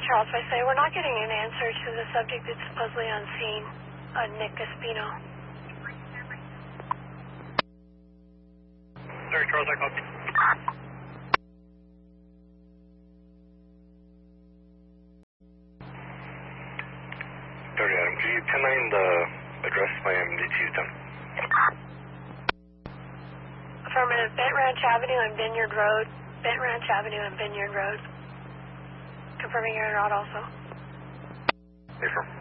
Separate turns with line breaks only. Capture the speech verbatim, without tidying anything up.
Charles, I say we're not getting an answer to the subject that's supposedly on scene, uh, Nick Espino.
Sorry, Charles, I copy. Dirty Adam, could you ten nine the address I am to Houston?
Affirmative, Bent Ranch Avenue and Vineyard Road. Bent Ranch Avenue and Vineyard Road. Confirming you're not also.
Affirm.